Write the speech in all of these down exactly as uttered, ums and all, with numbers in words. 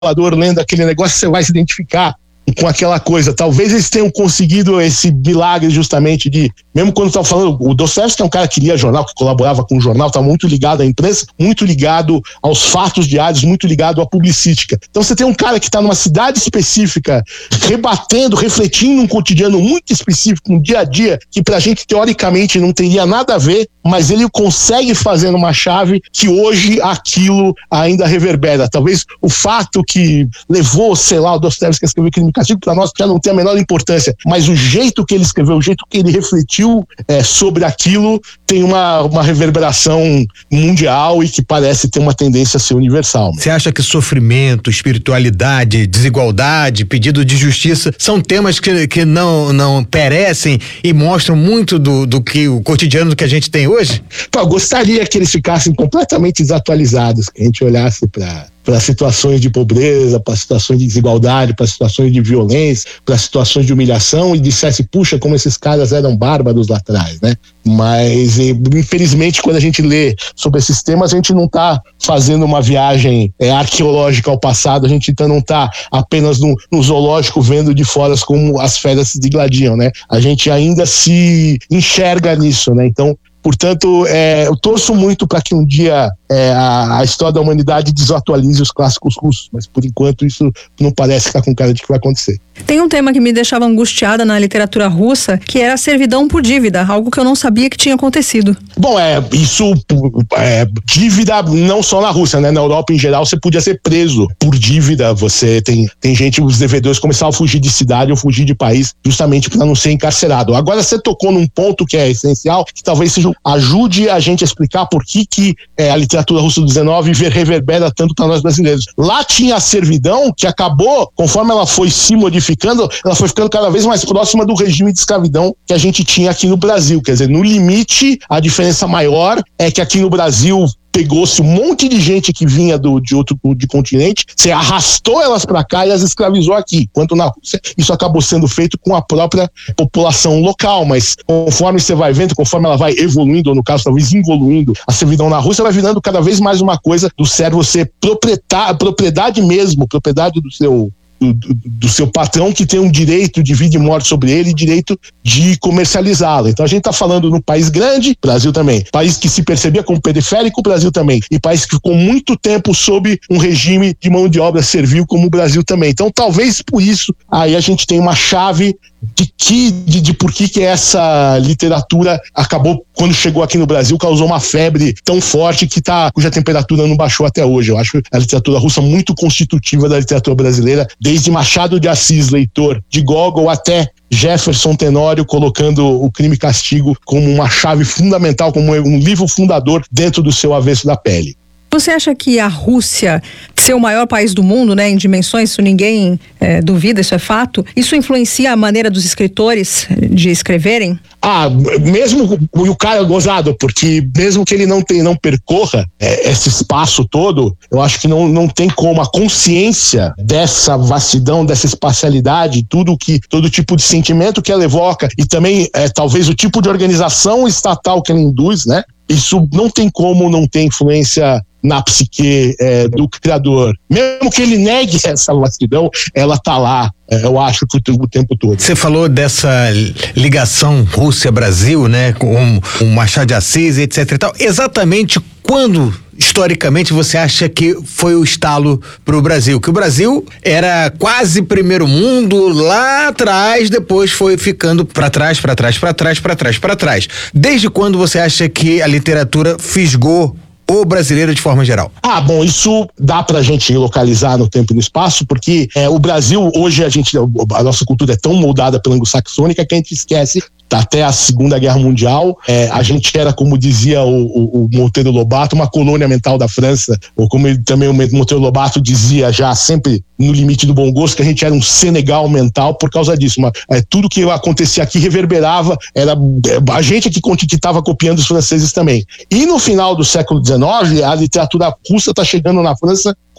falador lendo aquele negócio, você vai se identificar com aquela coisa. Talvez eles tenham conseguido esse milagre justamente de, mesmo quando estava falando, o Dostoiévski é um cara que lia jornal, que colaborava com o jornal, estava muito ligado à imprensa, muito ligado aos fatos diários, muito ligado à publicística. Então você tem um cara que está numa cidade específica, rebatendo, refletindo um cotidiano muito específico, um dia a dia, que pra gente teoricamente não teria nada a ver, mas ele consegue fazer numa chave que hoje aquilo ainda reverbera. Talvez o fato que levou, sei lá, o Dostoiévski a escrever Crime e Castigo, para nós já não tem a menor importância, mas o jeito que ele escreveu, o jeito que ele refletiu é, sobre aquilo, tem uma, uma reverberação mundial e que parece ter uma tendência a ser universal. Você acha que sofrimento, espiritualidade, desigualdade, pedido de justiça são temas que, que não, não perecem e mostram muito do, do que o cotidiano do que a gente tem hoje? Pô, eu gostaria que eles ficassem completamente desatualizados, que a gente olhasse para para situações de pobreza, para situações de desigualdade, para situações de violência, para situações de humilhação e dissesse, puxa, como esses caras eram bárbaros lá atrás, né? Mas, infelizmente, quando a gente lê sobre esses temas, a gente não está fazendo uma viagem é, arqueológica ao passado, a gente então não está apenas no, no zoológico vendo de fora como as férias se digladiam, né? A gente ainda se enxerga nisso, né? Então, portanto, é, eu torço muito para que um dia é, a, a história da humanidade desatualize os clássicos russos, mas por enquanto isso não parece estar com cara de que vai acontecer. Tem um tema que me deixava angustiada na literatura russa, que era a servidão por dívida, algo que eu não sabia que tinha acontecido. Bom, é, isso, é, dívida não só na Rússia, né? Na Europa em geral você podia ser preso por dívida, você tem, tem gente, os devedores começaram a fugir de cidade ou fugir de país justamente para não ser encarcerado. Agora você tocou num ponto que é essencial, que talvez seja, ajude a gente a explicar por que, que é, a literatura russa do dezenove reverbera tanto para nós brasileiros. Lá tinha a servidão que acabou, conforme ela foi se modificando, ela foi ficando cada vez mais próxima do regime de escravidão que a gente tinha aqui no Brasil. Quer dizer, no limite, a diferença maior é que aqui no Brasil pegou-se um monte de gente que vinha do, de outro de continente, você arrastou elas para cá e as escravizou aqui, enquanto na Rússia isso acabou sendo feito com a própria população local, mas conforme você vai vendo, conforme ela vai evoluindo, ou no caso talvez involuindo, a servidão na Rússia vai virando cada vez mais uma coisa do servo ser propriedade mesmo, propriedade do seu Do, do, do seu patrão, que tem um direito de vida e morte sobre ele e direito de comercializá-lo. Então a gente está falando num país grande, Brasil também, país que se percebia como periférico, Brasil também, e país que ficou muito tempo sob um regime de mão de obra servil como o Brasil também. Então talvez por isso aí a gente tem uma chave de que de, de por que que essa literatura acabou, quando chegou aqui no Brasil, causou uma febre tão forte que tá, cuja temperatura não baixou até hoje. Eu acho a literatura russa muito constitutiva da literatura brasileira, desde Machado de Assis, leitor de Gogol, até Jefferson Tenório, colocando o Crime e Castigo como uma chave fundamental, como um livro fundador dentro do seu Avesso da Pele. Você acha que a Rússia, ser o maior país do mundo, né, em dimensões, isso ninguém é, duvida, isso é fato, isso influencia a maneira dos escritores de escreverem? Ah, mesmo o cara é gozado, porque mesmo que ele não, tem, não percorra é, esse espaço todo, eu acho que não, não tem como a consciência dessa vastidão, dessa espacialidade, tudo que, todo tipo de sentimento que ela evoca e também é, talvez o tipo de organização estatal que ela induz, né? Isso não tem como não ter influência na psique é, do criador. Mesmo que ele negue essa vastidão, ela tá lá, é, eu acho, que o, o tempo todo. Você falou dessa ligação Rússia-Brasil, né, com o Machado de Assis, etc e tal. Exatamente quando, historicamente, você acha que foi o estalo para o Brasil? Que o Brasil era quase primeiro mundo lá atrás, depois foi ficando para trás, para trás, para trás, para trás, para trás. Desde quando você acha que a literatura fisgou o brasileiro de forma geral? Ah, bom, isso dá pra gente localizar no tempo e no espaço, porque é, o Brasil, hoje a gente, a nossa cultura é tão moldada pela anglo-saxônica que a gente esquece, até a Segunda Guerra Mundial, é, a gente era, como dizia o, o, o Monteiro Lobato, uma colônia mental da França, ou como ele, também o Monteiro Lobato dizia, já sempre no limite do bom gosto, que a gente era um Senegal mental por causa disso. Uma, é, tudo que acontecia aqui reverberava, era a gente que estava copiando os franceses também. E no final do século dezenove, a literatura russa está chegando na França com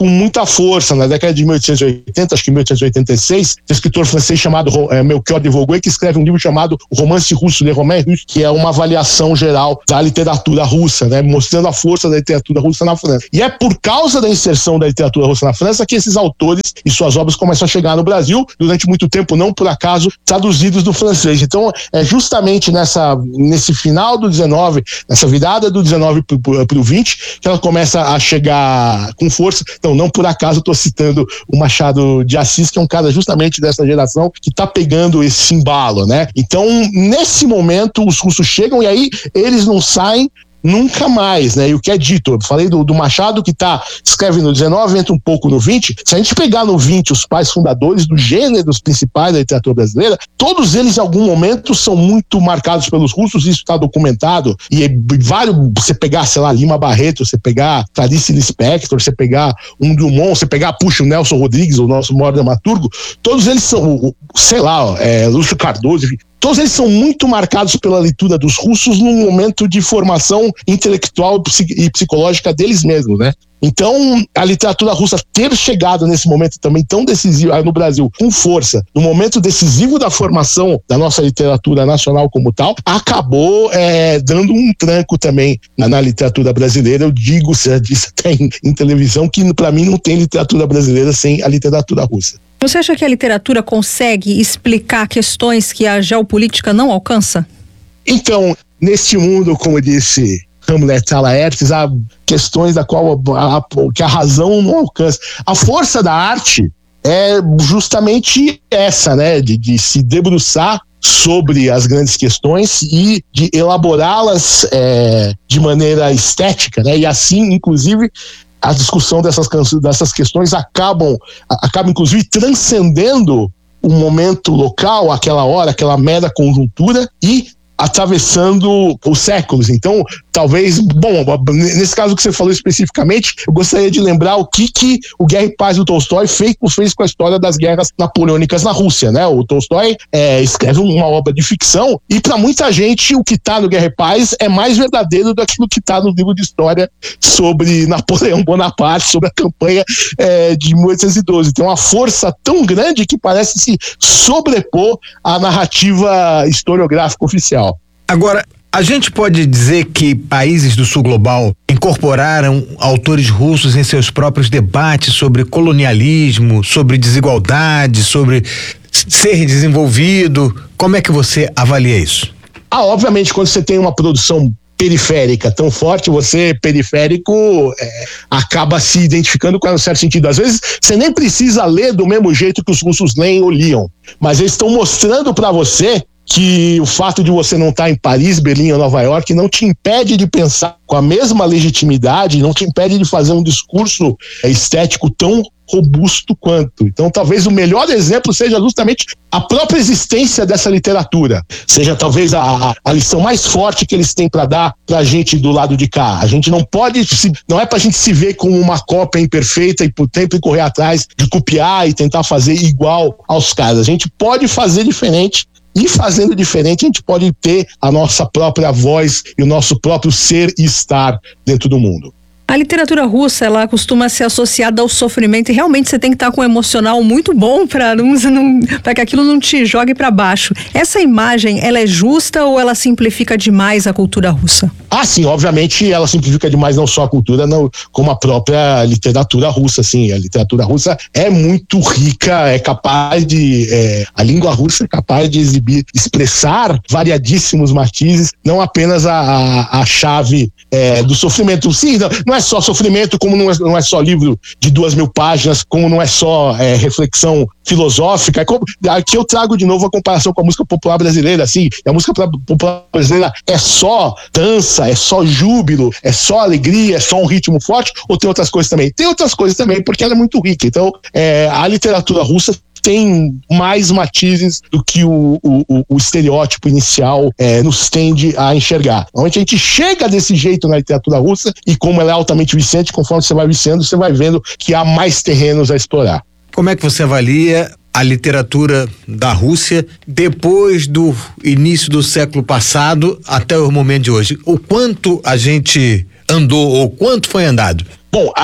com muita força. Na década de mil oitocentos e oitenta, acho que mil oitocentos e oitenta e seis, tem um escritor francês chamado é, Melchior de Vogüé, que escreve um livro chamado O Romance Russo, Le Roman Russe, que é uma avaliação geral da literatura russa, né, mostrando a força da literatura russa na França. E é por causa da inserção da literatura russa na França que esses autores e suas obras começam a chegar no Brasil, durante muito tempo, não por acaso, traduzidos do francês. Então, é justamente nessa, nesse final do dezenove, nessa virada do dezenove para o vinte, que ela começa a chegar com força. Então, não por acaso estou citando o Machado de Assis, que é um cara justamente dessa geração que está pegando esse embalo, né? Então, nesse momento, os russos chegam e aí eles não saem nunca mais, né? E o que é dito, eu falei do, do Machado, que tá, escreve no dezenove, entra um pouco no vinte. Se a gente pegar no vinte os pais fundadores dos gêneros principais da literatura brasileira, todos eles em algum momento são muito marcados pelos russos, isso está documentado. E é, vários, você pegar, sei lá, Lima Barreto, você pegar Clarice Lispector, você pegar um Drummond, você pegar, puxa, o Nelson Rodrigues, o nosso maior dramaturgo, todos eles são, sei lá, é, Lúcio Cardoso, enfim, todos eles são muito marcados pela leitura dos russos num momento de formação intelectual e psicológica deles mesmos, né? Então, a literatura russa ter chegado nesse momento também tão decisivo no Brasil, com força, no momento decisivo da formação da nossa literatura nacional como tal, acabou é, dando um tranco também na, na literatura brasileira. Eu digo, você já disse até em, em televisão, que para mim não tem literatura brasileira sem a literatura russa. Você acha que a literatura consegue explicar questões que a geopolítica não alcança? Então, neste mundo, como disse Hamlet a Laertes, há questões da qual a, a, que a razão não alcança. A força da arte é justamente essa, né? De, de se debruçar sobre as grandes questões e de elaborá-las é, de maneira estética, né? E assim, inclusive, a discussão dessas, dessas questões acabam, acaba inclusive transcendendo o momento local, aquela hora, aquela mera conjuntura e atravessando os séculos. Então, talvez, bom, nesse caso que você falou especificamente, eu gostaria de lembrar o que, que o Guerra e Paz do Tolstói fez, fez com a história das guerras napoleônicas na Rússia, né? O Tolstói é, escreve uma obra de ficção e para muita gente o que está no Guerra e Paz é mais verdadeiro do que o que está no livro de história sobre Napoleão Bonaparte, sobre a campanha é, de mil oitocentos e doze. Tem uma força tão grande que parece se sobrepor à narrativa historiográfica oficial. Agora, a gente pode dizer que países do sul global incorporaram autores russos em seus próprios debates sobre colonialismo, sobre desigualdade, sobre ser desenvolvido. Como é que você avalia isso? Ah, obviamente, quando você tem uma produção periférica tão forte, você, periférico, é, acaba se identificando com ela, em certo sentido. Às vezes, você nem precisa ler do mesmo jeito que os russos leem ou liam, mas eles estão mostrando para você que o fato de você não estar em Paris, Berlim ou Nova York não te impede de pensar com a mesma legitimidade, não te impede de fazer um discurso estético tão robusto quanto. Então, talvez o melhor exemplo seja justamente a própria existência dessa literatura. Seja talvez a, a lição mais forte que eles têm para dar pra gente do lado de cá. A gente não pode, se, não é pra gente se ver como uma cópia imperfeita e por tempo correr atrás de copiar e tentar fazer igual aos caras. A gente pode fazer diferente. E fazendo diferente, a gente pode ter a nossa própria voz e o nosso próprio ser e estar dentro do mundo. A literatura russa, ela costuma ser associada ao sofrimento e realmente você tem que estar com um emocional muito bom para não, não, para que aquilo não te jogue para baixo. Essa imagem, ela é justa ou ela simplifica demais a cultura russa? Ah, sim, obviamente ela simplifica demais não só a cultura, não, como a própria literatura russa, sim. A literatura russa é muito rica, é capaz de... É, a língua russa é capaz de exibir, expressar variadíssimos matizes, não apenas a, a, a chave é, do sofrimento. Sim, não, não é só sofrimento, como não é, não é só livro de duas mil páginas, como não é só é, reflexão filosófica. É como, aqui eu trago de novo a comparação com a música popular brasileira, assim, a música popular brasileira é só dança, é só júbilo, é só alegria, é só um ritmo forte, ou tem outras coisas também? Tem outras coisas também, porque ela é muito rica. Então, é, a literatura russa tem mais matizes do que o, o, o estereótipo inicial é, nos tende a enxergar. Normalmente a gente chega desse jeito na literatura russa e como ela é altamente viciante, conforme você vai viciando, você vai vendo que há mais terrenos a explorar. Como é que você avalia a literatura da Rússia depois do início do século passado até o momento de hoje? O quanto a gente andou ou quanto foi andado? Bom, a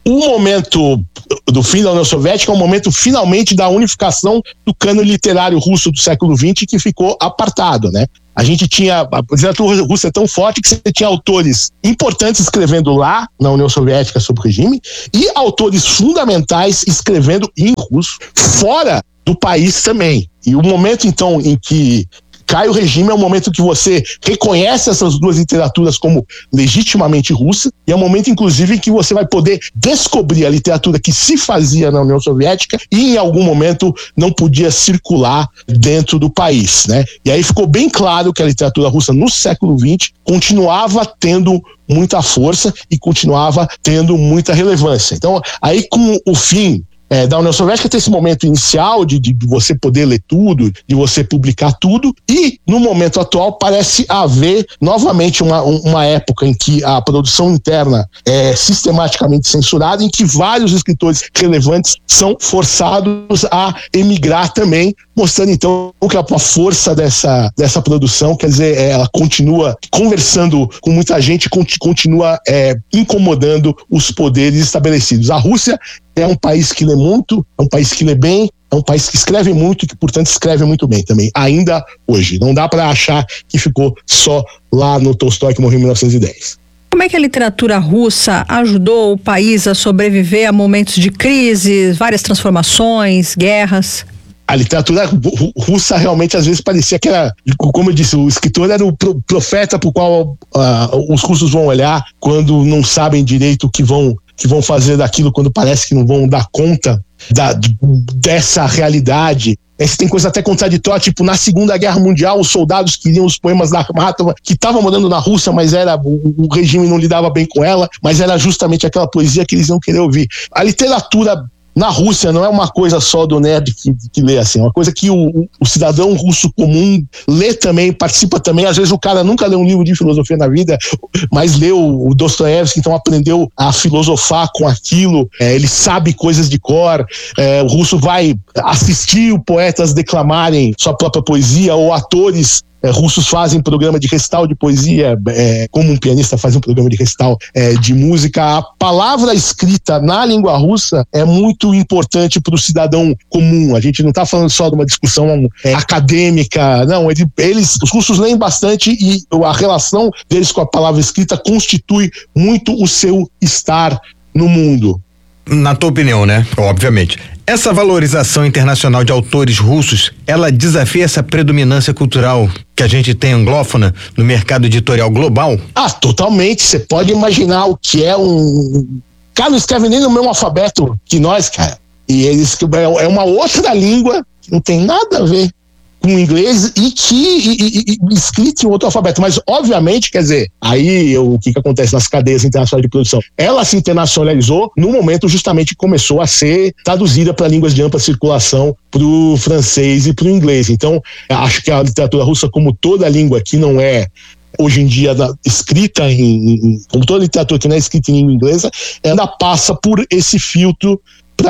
o momento do fim da União Soviética é o momento finalmente da unificação do cânone literário russo do século vinte, que ficou apartado, né? A gente tinha, a literatura russa é tão forte que você tinha autores importantes escrevendo lá na União Soviética sobre o regime e autores fundamentais escrevendo em russo fora do país também. E o momento então em que cai o regime é o momento que você reconhece essas duas literaturas como legitimamente russa, e é o momento, inclusive, em que você vai poder descobrir a literatura que se fazia na União Soviética e, em algum momento, não podia circular dentro do país, né? E aí ficou bem claro que a literatura russa, no século vinte, continuava tendo muita força e continuava tendo muita relevância. Então, aí com o fim É, da União Soviética tem esse momento inicial de, de você poder ler tudo, de você publicar tudo, e no momento atual parece haver novamente uma, uma época em que a produção interna é sistematicamente censurada, em que vários escritores relevantes são forçados a emigrar também, mostrando então que a força dessa, dessa produção, quer dizer, ela continua conversando com muita gente, continua é, incomodando os poderes estabelecidos. A Rússia é um país que lê muito, é um país que lê bem, é um país que escreve muito e que, portanto, escreve muito bem também, ainda hoje. Não dá para achar que ficou só lá no Tolstói, que morreu em mil novecentos e dez. Como é que a literatura russa ajudou o país a sobreviver a momentos de crise, várias transformações, guerras? A literatura russa realmente às vezes parecia que era, como eu disse, o escritor era o profeta para o qual uh, os russos vão olhar quando não sabem direito o que vão, que vão fazer daquilo, quando parece que não vão dar conta da, dessa realidade. Esse tem coisa até contraditória, tipo, na Segunda Guerra Mundial, os soldados que liam os poemas da Akhmatova, que estavam morando na Rússia, mas era o, o regime não lidava bem com ela, mas era justamente aquela poesia que eles não queriam ouvir. A literatura na Rússia não é uma coisa só do nerd que, que lê, assim, é uma coisa que o, o cidadão russo comum lê também, participa também. Às vezes o cara nunca leu um livro de filosofia na vida, mas leu o Dostoiévski, então aprendeu a filosofar com aquilo, é, ele sabe coisas de cor, é, o russo vai assistir poetas declamarem sua própria poesia, ou atores É, russos fazem programa de recital de poesia, é, como um pianista faz um programa de recital é, de música. A palavra escrita na língua russa é muito importante para o cidadão comum. A gente não está falando só de uma discussão é, acadêmica, não. Ele, eles, os russos leem bastante e a relação deles com a palavra escrita constitui muito o seu estar no mundo. Na tua opinião, né? Obviamente. Essa valorização internacional de autores russos, ela desafia essa predominância cultural que a gente tem anglófona no mercado editorial global? Ah, totalmente. Você pode imaginar o que é um... Cara, não escreve nem no mesmo alfabeto que nós, cara. E eles é uma outra língua que não tem nada a ver com o inglês e que e, e, e, escrito em outro alfabeto, mas obviamente, quer dizer, aí eu, o que, que acontece nas cadeias internacionais de produção? Ela se internacionalizou no momento justamente que começou a ser traduzida para línguas de ampla circulação, para o francês e para o inglês. Então, acho que a literatura russa, como toda língua que não é hoje em dia escrita em, em como toda literatura que não é escrita em língua inglesa, ela passa por esse filtro para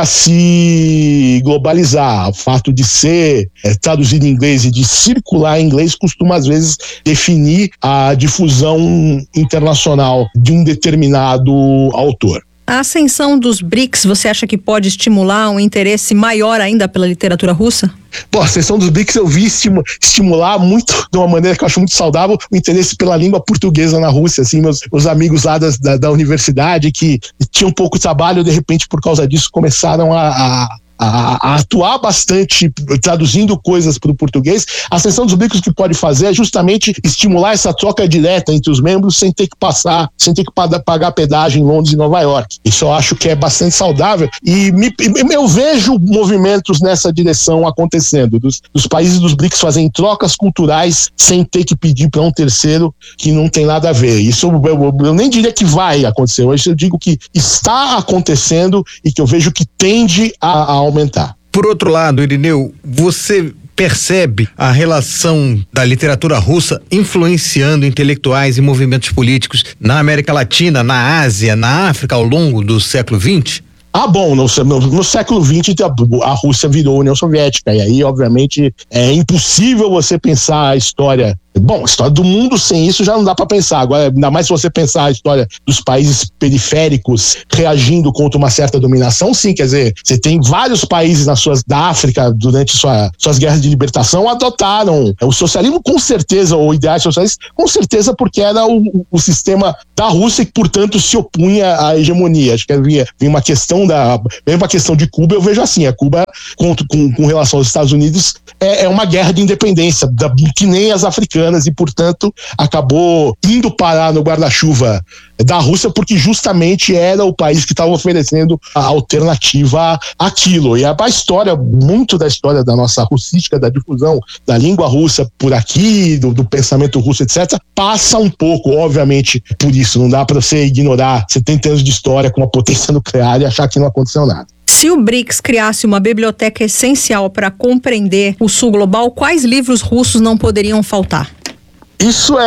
se globalizar. O fato de ser é, traduzido em inglês e de circular em inglês costuma às vezes definir a difusão internacional de um determinado autor. A ascensão dos B R I C S, você acha que pode estimular um interesse maior ainda pela literatura russa? Pô, a ascensão dos B R I C S eu vi estimu- estimular muito, de uma maneira que eu acho muito saudável, o interesse pela língua portuguesa na Rússia. Assim, meus, meus amigos lá das, da, da universidade que tinham pouco trabalho, de repente, por causa disso, começaram a... a A, a atuar bastante traduzindo coisas para o português. A ascensão dos B R I C S que pode fazer é justamente estimular essa troca direta entre os membros sem ter que passar, sem ter que pagar pedágio em Londres e Nova York. Isso eu acho que é bastante saudável e me, eu vejo movimentos nessa direção acontecendo, dos, dos países dos B R I C S fazem trocas culturais sem ter que pedir para um terceiro que não tem nada a ver. Isso eu, eu, eu nem diria que vai acontecer, hoje eu digo que está acontecendo e que eu vejo que tende a, a aumentar. Por outro lado, Irineu, você percebe a relação da literatura russa influenciando intelectuais e movimentos políticos na América Latina, na Ásia, na África ao longo do século vinte? Ah, bom, no, no, no século vinte a, a Rússia virou União Soviética e aí, obviamente, é impossível você pensar a história Bom, a história do mundo sem isso já não dá para pensar. Agora, ainda mais se você pensar a história dos países periféricos reagindo contra uma certa dominação, sim, quer dizer, você tem vários países nas suas, da África, durante sua, suas guerras de libertação, adotaram o socialismo, com certeza, ou ideais socialistas, com certeza, porque era o, o sistema da Rússia e, portanto, se opunha à hegemonia. Acho que havia uma questão da, mesmo a questão de Cuba, eu vejo assim, a Cuba, com, com, com relação aos Estados Unidos, é, é uma guerra de independência, da, que nem as africanas, e, portanto, acabou indo parar no guarda-chuva da Rússia, porque justamente era o país que estava oferecendo a alternativa àquilo. E a, a história, muito da história da nossa russística, da difusão da língua russa por aqui, do, do pensamento russo, etcétera, passa um pouco, obviamente, por isso. Não dá para você ignorar setenta anos de história com uma potência nuclear e achar que não aconteceu nada. Se o BRICS criasse uma biblioteca essencial para compreender o sul global, quais livros russos não poderiam faltar? Isso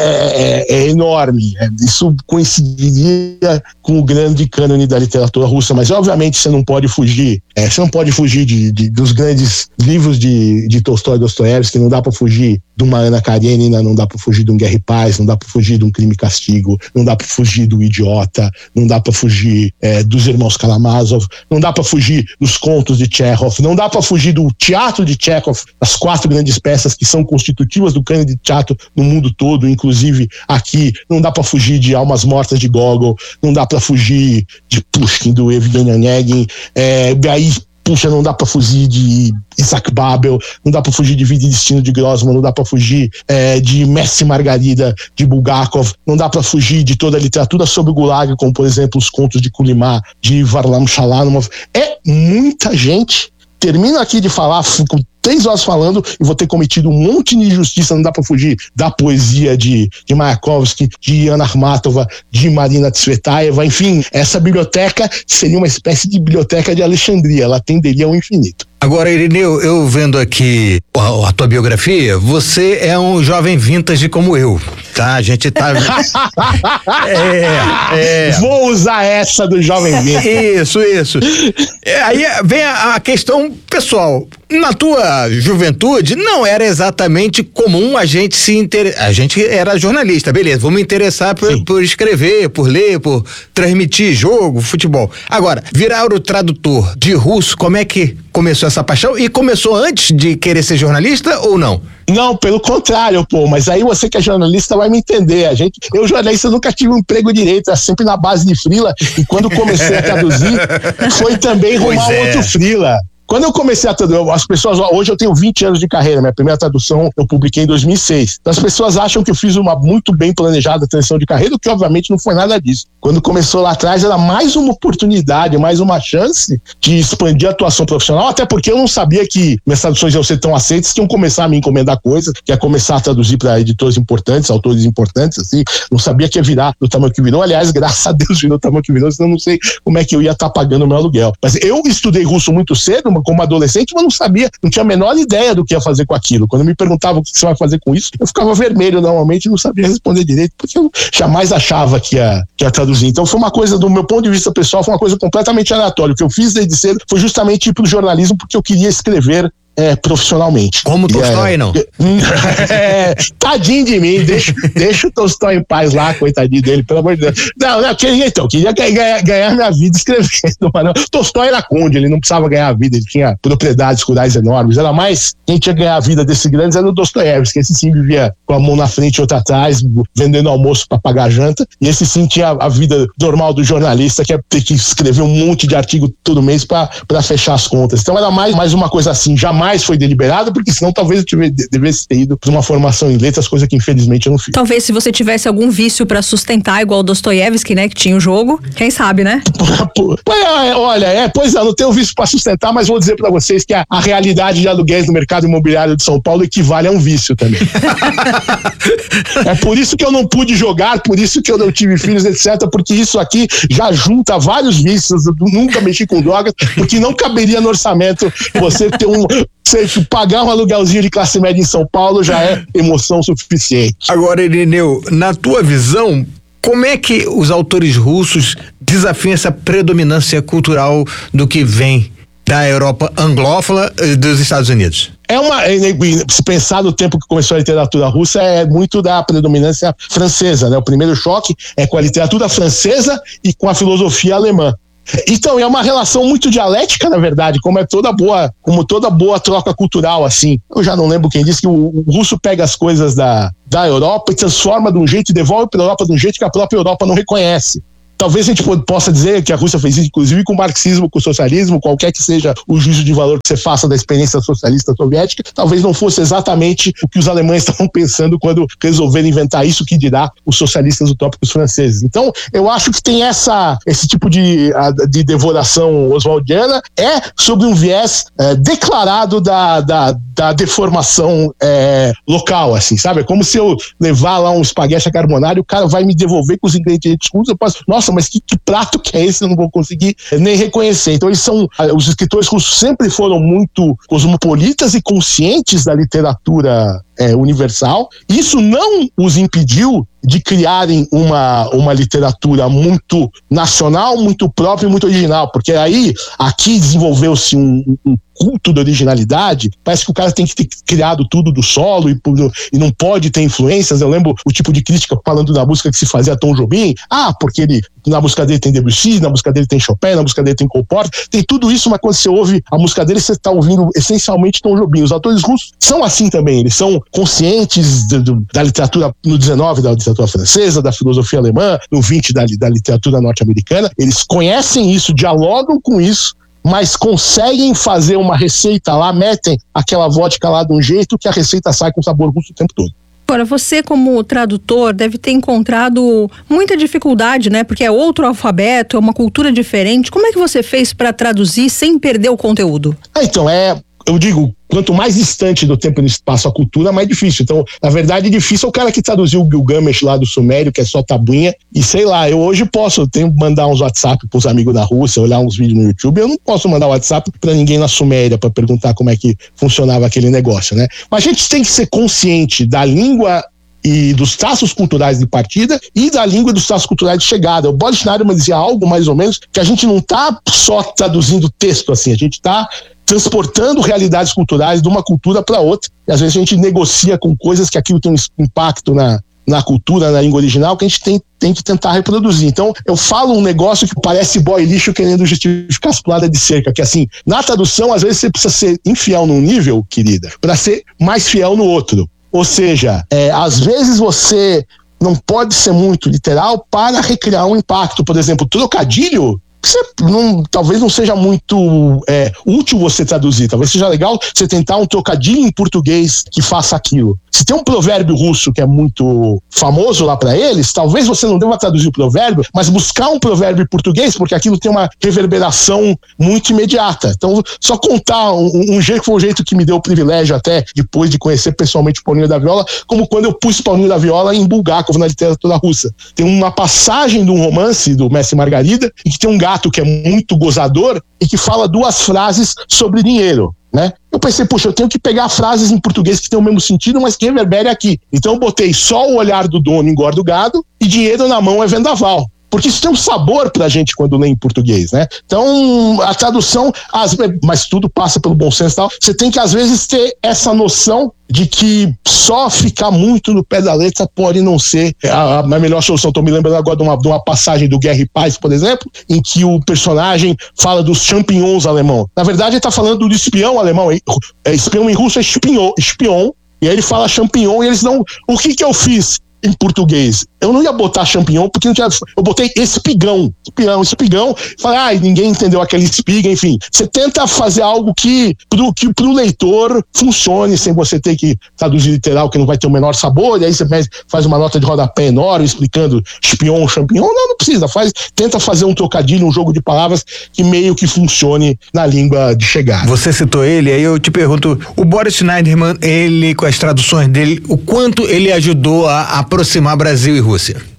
é, é, é enorme, é, isso coincidiria com o grande cânone da literatura russa, mas obviamente você não pode fugir, é, você não pode fugir de, de, dos grandes livros de, de Tolstói e Dostoiévski, não dá para fugir de uma Ana Karenina, não dá para fugir de um Guerra e Paz, não dá para fugir de um Crime e Castigo, não dá para fugir do Idiota, não dá para fugir é, dos Irmãos Karamazov, não dá para fugir dos contos de Chekhov, não dá para fugir do teatro de Chekhov, as quatro grandes peças que são constitutivas do cânone de teatro no mundo todo, inclusive aqui. Não dá para fugir de Almas Mortas de Gogol, não dá para fugir de Pushkin, do Evgeny Onegin, é, aí puxa, não dá para fugir de Isaac Babel, não dá para fugir de Vida e Destino de Grossman, não dá para fugir é, de Mestre e Margarida de Bulgakov, não dá para fugir de toda a literatura sobre o Gulag, como por exemplo os contos de Kulimá, de Varlam Shalanov. É muita gente. Termino aqui de falar, fico três horas falando e vou ter cometido um monte de injustiça. Não dá para fugir da poesia de, de Mayakovsky, de Anna Akhmatova, de Marina Tsvetaeva. Enfim, essa biblioteca seria uma espécie de biblioteca de Alexandria, ela tenderia ao infinito. Agora, Irineu, eu vendo aqui a, a tua biografia, você é um jovem vintage como eu, tá? A gente tá... é, é... Vou usar essa do jovem vintage. Isso, isso. É, aí vem a, a questão pessoal. Na tua juventude, não era exatamente comum a gente se interessar. A gente era jornalista, beleza, vamos me interessar por, por escrever, por ler, por transmitir jogo, futebol. Agora, virar o tradutor de russo, como é que começou essa paixão? E começou antes de querer ser jornalista ou não? Não, pelo contrário, pô, mas aí você que é jornalista vai me entender. A gente, eu jornalista nunca tive um emprego direito, é sempre na base de frila, e quando comecei a traduzir, foi também arrumar é. outro frila. Quando eu comecei a traduzir, as pessoas, hoje eu tenho vinte anos de carreira, minha primeira tradução eu publiquei em dois mil e seis. Então as pessoas acham que eu fiz uma muito bem planejada transição de carreira, o que obviamente não foi nada disso. Quando começou lá atrás era mais uma oportunidade, mais uma chance de expandir a atuação profissional, até porque eu não sabia que minhas traduções iam ser tão aceitas, que iam começar a me encomendar coisas, que ia começar a traduzir para editores importantes, autores importantes, assim, não sabia que ia virar do tamanho que virou. Aliás, graças a Deus virou do tamanho que virou, senão eu não sei como é que eu ia estar pagando o meu aluguel. Mas eu estudei russo muito cedo, como adolescente, mas não sabia, não tinha a menor ideia do que ia fazer com aquilo. Quando me perguntavam o que você vai fazer com isso, eu ficava vermelho normalmente e não sabia responder direito, porque eu jamais achava que ia, que ia traduzir. Então foi uma coisa, do meu ponto de vista pessoal, foi uma coisa completamente aleatória. O que eu fiz desde cedo foi justamente ir pro jornalismo, porque eu queria escrever É, profissionalmente. Como Tolstói, é, não? É, tadinho de mim, deixa, deixa o Tolstói em paz lá, coitadinho dele, pelo amor de Deus. Não, não, eu queria, então, queria ganhar, ganhar minha vida escrevendo, mas não. Tolstói era conde, ele não precisava ganhar a vida, ele tinha propriedades rurais enormes, era mais, quem tinha que ganhar a vida desses grandes era o Dostoiévski, esse sim vivia com a mão na frente e outra atrás, vendendo almoço para pagar janta, e esse sim tinha a vida normal do jornalista, que é ter que escrever um monte de artigo todo mês para fechar as contas. Então era mais, mais uma coisa assim, jamais mais foi deliberado, porque senão talvez eu tivesse, devesse ter ido para uma formação em letras, coisa que infelizmente eu não fiz. Talvez se você tivesse algum vício para sustentar, igual o Dostoiévski, né, que tinha o jogo, quem sabe, né? Olha, é, pois é, não tenho vício para sustentar, mas vou dizer para vocês que a, a realidade de aluguéis no mercado imobiliário de São Paulo equivale a um vício também. É por isso que eu não pude jogar, por isso que eu não tive filhos, etcétera, porque isso aqui já junta vários vícios. Eu nunca mexi com drogas, porque não caberia no orçamento você ter um... Você pagar um aluguelzinho de classe média em São Paulo já é emoção suficiente. Agora, Irineu, na tua visão, como é que os autores russos desafiam essa predominância cultural do que vem da Europa anglófona e dos Estados Unidos? é uma, se pensar no tempo que começou a literatura russa, é muito da predominância francesa, né? O primeiro choque é com a literatura francesa e com a filosofia alemã. Então, é uma relação muito dialética, na verdade, como é toda boa, como toda boa troca cultural, assim. Eu já não lembro quem disse que o, o russo pega as coisas da, da Europa e transforma de um jeito e devolve para a Europa de um jeito que a própria Europa não reconhece. Talvez a gente possa dizer que a Rússia fez isso, inclusive, com o marxismo, com o socialismo, qualquer que seja o juízo de valor que você faça da experiência socialista soviética, talvez não fosse exatamente o que os alemães estavam pensando quando resolveram inventar isso, que dirá os socialistas utópicos franceses. Então, eu acho que tem essa, esse tipo de, de devoração oswaldiana, é sobre um viés é, declarado da, da, da deformação é, local, assim, sabe? É como se eu levar lá um espaguete à carbonara e o cara vai me devolver com os ingredientes russos, eu posso, nossa, mas que, que prato que é esse? Eu não vou conseguir nem reconhecer. Então eles são, os escritores russos sempre foram muito cosmopolitas e conscientes da literatura é, universal. Isso não os impediu de criarem uma, uma literatura muito nacional, muito própria e muito original, porque aí aqui desenvolveu-se um, um culto da originalidade. Parece que o cara tem que ter criado tudo do solo e, e não pode ter influências. Eu lembro o tipo de crítica falando da música que se fazia Tom Jobim, ah, porque ele, na música dele tem Debussy, na música dele tem Chopin, na música dele tem Cole Porter, tem tudo isso, mas quando você ouve a música dele, você está ouvindo essencialmente Tom Jobim. Os autores russos são assim também, eles são conscientes de, de, da literatura no dezenove, da literatura francesa, da filosofia alemã, no vinte da, da literatura norte-americana, eles conhecem isso, dialogam com isso, mas conseguem fazer uma receita lá, metem aquela vodka lá de um jeito que a receita sai com sabor russo o tempo todo. Agora, você como tradutor deve ter encontrado muita dificuldade, né? Porque é outro alfabeto, é uma cultura diferente. Como é que você fez para traduzir sem perder o conteúdo? Ah, então, é... eu digo, quanto mais distante do tempo e do espaço a cultura, mais difícil. Então, na verdade, difícil é o cara que traduziu o Gilgamesh lá do Sumério, que é só tabuinha, e sei lá, eu hoje posso, eu tenho que mandar uns WhatsApp pros amigos da Rússia, olhar uns vídeos no YouTube, eu não posso mandar WhatsApp pra ninguém na Suméria pra perguntar como é que funcionava aquele negócio, né? Mas a gente tem que ser consciente da língua e dos traços culturais de partida e da língua e dos traços culturais de chegada. O Boris Schneiderman dizia algo mais ou menos que a gente não está só traduzindo texto assim, a gente está transportando realidades culturais de uma cultura para outra, e às vezes a gente negocia com coisas que aquilo tem um impacto na, na cultura, na língua original, que a gente tem, tem que tentar reproduzir. Então, eu falo um negócio que parece boy lixo querendo justificar as puladas de cerca, que assim, na tradução, às vezes você precisa ser infiel num nível, querida, para ser mais fiel no outro. Ou seja, é, às vezes você não pode ser muito literal para recriar um impacto. Por exemplo, trocadilho, você não, talvez não seja muito é, útil você traduzir. Talvez seja legal você tentar um trocadilho em português que faça aquilo. Se tem um provérbio russo que é muito famoso lá para eles, talvez você não deva traduzir o provérbio, mas buscar um provérbio em português, porque aquilo tem uma reverberação muito imediata. Então, só contar um, um jeito que foi um jeito que me deu o privilégio até depois de conhecer pessoalmente o Paulinho da Viola, como quando eu pus Paulinho da Viola em Bulgakov na literatura russa. Tem uma passagem de um romance do Mestre Margarida, em que tem um gato que é muito gozador e que fala duas frases sobre dinheiro, né? Eu pensei, puxa, eu tenho que pegar frases em português que tem o mesmo sentido, mas que reverbere aqui. Então eu botei só o olhar do dono engorda o gado e dinheiro na mão é vendaval. Porque isso tem um sabor pra gente quando lê em português, né? Então, a tradução, as, mas tudo passa pelo bom senso e tal, você tem que, às vezes, ter essa noção de que só ficar muito no pé da letra pode não ser a, a melhor solução. Estou me lembrando agora de uma, de uma passagem do Guerra e Paz, por exemplo, em que o personagem fala dos champignons alemão. Na verdade, ele está falando do espião alemão. É, espião em russo é espion, espion, e aí ele fala champignon, e eles não... O que que eu fiz em português? Eu não ia botar champignon, porque não tinha, eu botei espigão, espigão, espigão, falei, ah, ninguém entendeu aquele espiga, enfim. Você tenta fazer algo que pro, que pro leitor funcione, sem você ter que traduzir literal, que não vai ter o menor sabor, e aí você faz uma nota de rodapé enorme, explicando espion, champignon, não, não precisa, faz, tenta fazer um trocadilho, um jogo de palavras que meio que funcione na língua de chegada. Você citou ele, aí eu te pergunto, o Boris Schneiderman, ele, com as traduções dele, o quanto ele ajudou a aproximar Brasil e Rússia?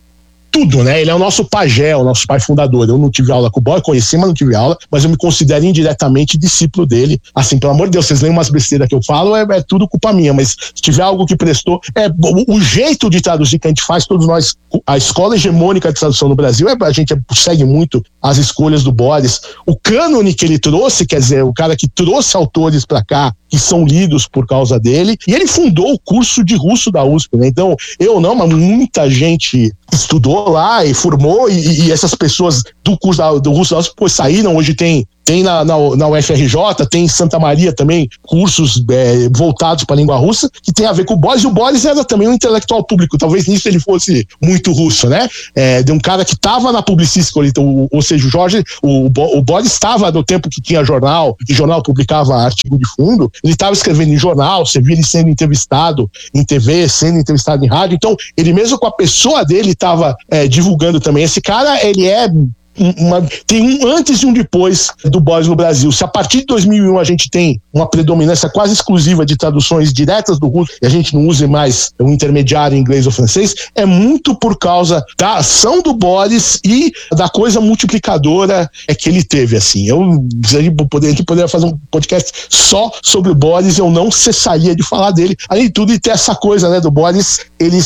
Tudo, né? Ele é o nosso pajé, o nosso pai fundador. Eu não tive aula com o Boy, conheci, mas não tive aula, mas eu me considero indiretamente discípulo dele. Assim, pelo amor de Deus, vocês leem umas besteiras que eu falo, é, é tudo culpa minha, mas se tiver algo que prestou, é o, o jeito de traduzir que a gente faz, todos nós, a escola hegemônica de tradução no Brasil, é, a gente segue muito as escolhas do Boris. O cânone que ele trouxe, quer dizer, o cara que trouxe autores pra cá, que são lidos por causa dele, e ele fundou o curso de russo da U S P, né? Então, eu não, mas muita gente estudou lá e formou, e, e essas pessoas do curso da, do russo da U S P depois saíram. Hoje tem Tem na, na, na U F R J, tem em Santa Maria também cursos é, voltados para a língua russa, que tem a ver com o Boris, e o Boris era também um intelectual público, talvez nisso ele fosse muito russo, né? É, de um cara que estava na Publicística, então, ou seja, o Jorge, o, o Boris estava no tempo que tinha jornal, que jornal publicava artigo de fundo, ele estava escrevendo em jornal, você via ele sendo entrevistado em T V, sendo entrevistado em rádio, então ele mesmo com a pessoa dele estava é, divulgando também. Esse cara, ele é Uma, tem um antes e um depois do Boris no Brasil. Se a partir de dois mil e um a gente tem uma predominância quase exclusiva de traduções diretas do russo e a gente não use mais um intermediário em inglês ou francês, é muito por causa da ação do Boris e da coisa multiplicadora é que ele teve, assim. Eu poderia, poderia fazer um podcast só sobre o Boris, eu não cessaria de falar dele. Além de tudo, e ter essa coisa, né, do Boris, ele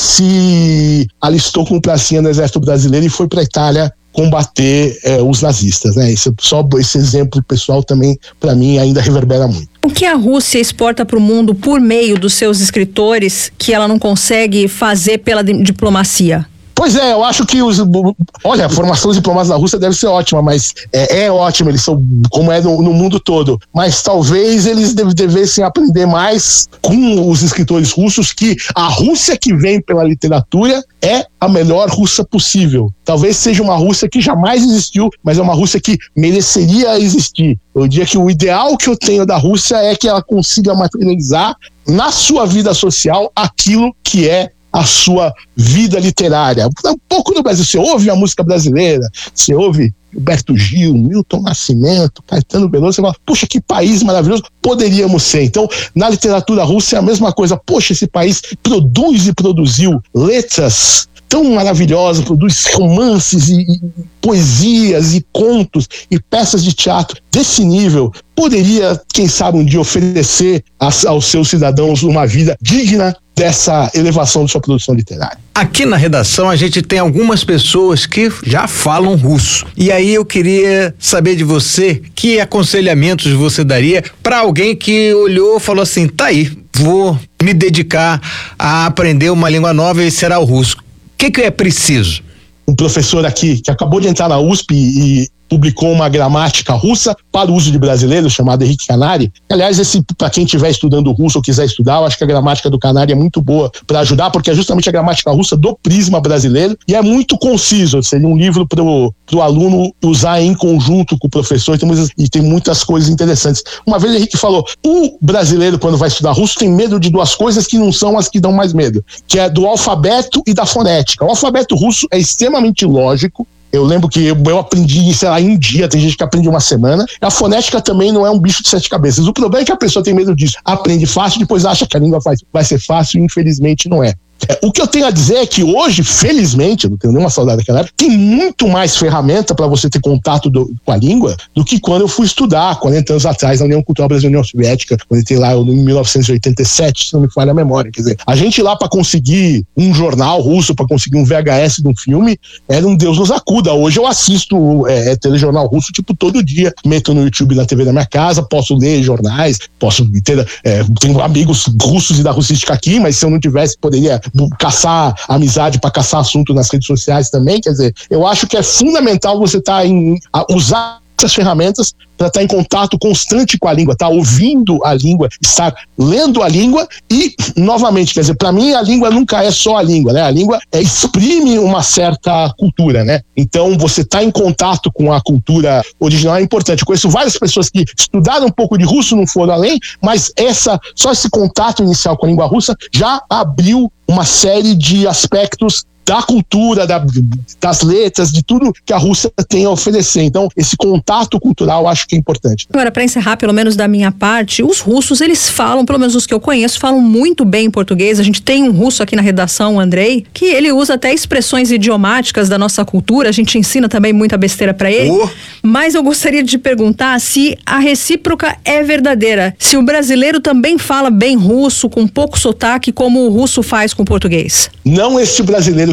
se alistou com pracinha no exército brasileiro e foi para a Itália combater é, os nazistas, né? Esse, só esse exemplo pessoal também, para mim, ainda reverbera muito. O que a Rússia exporta para o mundo por meio dos seus escritores que ela não consegue fazer pela diplomacia? Pois é, eu acho que os... Olha, a formação dos diplomatas da Rússia deve ser ótima, mas é, é ótima, eles são como é no, no mundo todo. Mas talvez eles deve, devessem aprender mais com os escritores russos que a Rússia que vem pela literatura é a melhor Rússia possível. Talvez seja uma Rússia que jamais existiu, mas é uma Rússia que mereceria existir. Eu diria que o ideal que eu tenho da Rússia é que ela consiga materializar na sua vida social aquilo que é a sua vida literária. Um pouco no Brasil, você ouve a música brasileira, você ouve Gilberto Gil, Milton Nascimento, Caetano Veloso, você fala, poxa, que país maravilhoso poderíamos ser. Então, na literatura russa é a mesma coisa. Poxa, esse país produz e produziu letras tão maravilhosas, produz romances e, e poesias e contos e peças de teatro desse nível. Poderia, quem sabe, um dia oferecer a, aos seus cidadãos uma vida digna dessa elevação de sua produção literária. Aqui na redação a gente tem algumas pessoas que já falam russo. E aí eu queria saber de você que aconselhamentos você daria para alguém que olhou e falou assim, tá aí, vou me dedicar a aprender uma língua nova e será o russo. O que que é preciso? Um professor aqui que acabou de entrar na U S P e publicou uma gramática russa para o uso de brasileiros, chamado Henrique Canari. Aliás, esse para quem estiver estudando russo ou quiser estudar, eu acho que a gramática do Canari é muito boa para ajudar, porque é justamente a gramática russa do prisma brasileiro e é muito conciso. Seria um livro para o aluno usar em conjunto com o professor e tem, muitas, e tem muitas coisas interessantes. Uma vez o Henrique falou, o brasileiro quando vai estudar russo tem medo de duas coisas que não são as que dão mais medo, que é do alfabeto e da fonética. O alfabeto russo é extremamente lógico. Eu lembro que eu, eu aprendi, sei lá, em um dia, tem gente que aprende uma semana. A fonética também não é um bicho de sete cabeças. O problema é que a pessoa tem medo disso. Aprende fácil, depois acha que a língua vai, vai ser fácil e infelizmente não é. É, o que eu tenho a dizer é que hoje, felizmente, eu não tenho nenhuma saudade daquela época, tem muito mais ferramenta para você ter contato do, com a língua do que quando eu fui estudar, quarenta anos atrás, na União Cultural Brasileira e União Soviética, quando eu entrei lá em mil novecentos e oitenta e sete, se não me falha a memória. Quer dizer, a gente lá para conseguir um jornal russo, para conseguir um V H S de um filme, era um Deus nos acuda. Hoje eu assisto é, é, telejornal russo tipo todo dia, meto no YouTube, na T V da minha casa, posso ler jornais, posso ter, é, tenho amigos russos e da russística aqui, mas se eu não tivesse, poderia caçar amizade, para caçar assunto nas redes sociais também. Quer dizer, eu acho que é fundamental você estar tá em a usar essas ferramentas para estar tá em contato constante com a língua, estar tá ouvindo a língua, estar lendo a língua e, novamente, quer dizer, para mim a língua nunca é só a língua, né? A língua é, exprime uma certa cultura, né? Então, você estar tá em contato com a cultura original é importante. Eu conheço várias pessoas que estudaram um pouco de russo, não foram além, mas essa, só esse contato inicial com a língua russa já abriu uma série de aspectos da cultura, da, das letras, de tudo que a Rússia tem a oferecer. Então, esse contato cultural acho que é importante. Agora, para encerrar, pelo menos da minha parte, os russos, eles falam, pelo menos os que eu conheço, falam muito bem português. A gente tem um russo aqui na redação, o Andrei, que ele usa até expressões idiomáticas da nossa cultura. A gente ensina também muita besteira para ele. Oh. Mas eu gostaria de perguntar se a recíproca é verdadeira. Se o brasileiro também fala bem russo, com pouco sotaque, como o russo faz com o português. Não este brasileiro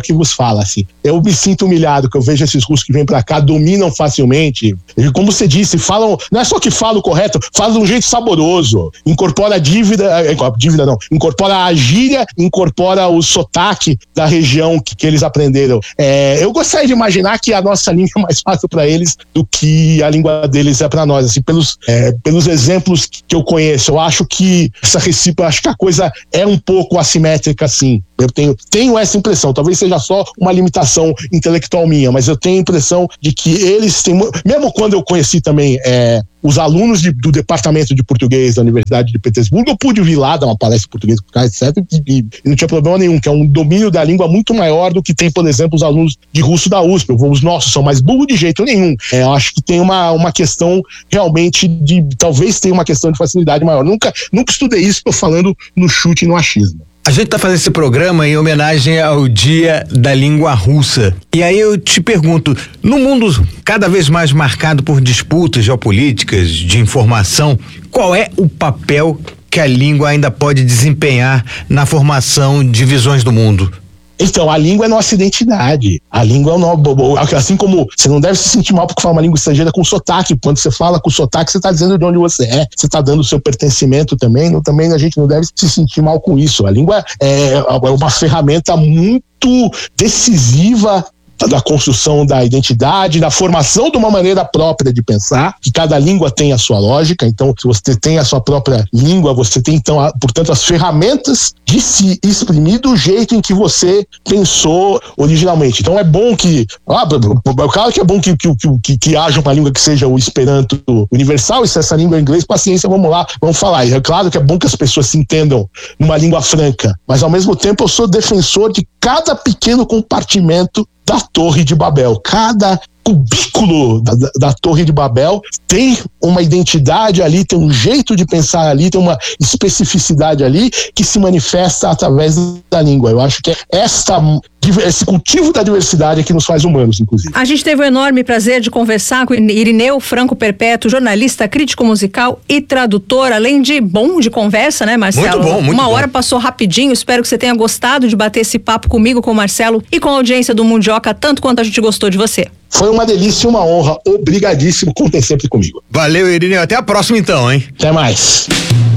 que vos fala, assim. Eu me sinto humilhado que eu vejo esses russos que vêm pra cá, dominam facilmente. E como você disse, falam, não é só que falam correto, falam de um jeito saboroso. Incorpora a dívida, dívida não, incorpora a gíria, incorpora o sotaque da região que, que eles aprenderam. É, eu gostaria de imaginar que a nossa língua é mais fácil pra eles do que a língua deles é pra nós, assim, pelos, é, pelos exemplos que eu conheço. Eu acho que essa recíproca, acho que a coisa é um pouco assimétrica, assim. Eu tenho, tenho essa impressão, talvez seja só uma limitação intelectual minha, mas eu tenho a impressão de que eles têm, mesmo quando eu conheci também é, os alunos de, do departamento de português da Universidade de Petersburgo, eu pude vir lá dar uma palestra em português, etcétera, e, e não tinha problema nenhum, que é um domínio da língua muito maior do que tem, por exemplo, os alunos de russo da U S P. Os nossos são mais burros de jeito nenhum. É, eu acho que tem uma, uma questão realmente de, talvez tenha uma questão de facilidade maior. Nunca, nunca estudei isso, estou falando no chute e no achismo. A gente está fazendo esse programa em homenagem ao Dia da Língua Russa. E aí eu te pergunto, no mundo cada vez mais marcado por disputas geopolíticas, de informação, qual é o papel que a língua ainda pode desempenhar na formação de visões do mundo? Então, a língua é nossa identidade. A língua é o nosso. Assim como você não deve se sentir mal porque fala uma língua estrangeira com sotaque. Quando você fala com sotaque, você está dizendo de onde você é. Você está dando o seu pertencimento também. Não, também a gente não deve se sentir mal com isso. A língua é uma ferramenta muito decisiva da construção da identidade, da formação de uma maneira própria de pensar, que cada língua tem a sua lógica. Então, se você tem a sua própria língua, você tem, então, a, portanto, as ferramentas de se exprimir do jeito em que você pensou originalmente. Então, é bom que, ah, claro que é bom que, que, que, que haja uma língua que seja o Esperanto universal, e se essa língua é inglês, paciência, vamos lá, vamos falar. E é claro que é bom que as pessoas se entendam numa língua franca, mas, ao mesmo tempo, eu sou defensor de cada pequeno compartimento da Torre de Babel. Cada cubículo da, da, da Torre de Babel tem uma identidade ali, tem um jeito de pensar ali, tem uma especificidade ali que se manifesta através da língua. Eu acho que é esta, esse cultivo da diversidade que nos faz humanos, inclusive. A gente teve o enorme prazer de conversar com Irineu Franco Perpétuo, jornalista, crítico musical e tradutor, além de bom de conversa, né, Marcelo? Muito bom, muito Uma bom. hora passou rapidinho, espero que você tenha gostado de bater esse papo comigo, com o Marcelo e com a audiência do Mundioca, tanto quanto a gente gostou de você. Foi uma delícia e uma honra. Obrigadíssimo. Contem sempre comigo. Valeu, Irineu. Até a próxima então, hein? Até mais.